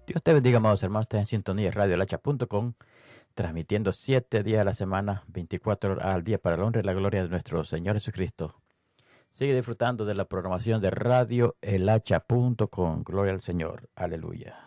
Dios te bendiga, amados hermanos. Estás en sintonía de radiolacha.com, transmitiendo 7 días a la semana, 24 horas al día, para la honra y la gloria de nuestro Señor Jesucristo. Sigue disfrutando de la programación de radioelacha.com. Gloria al Señor. Aleluya.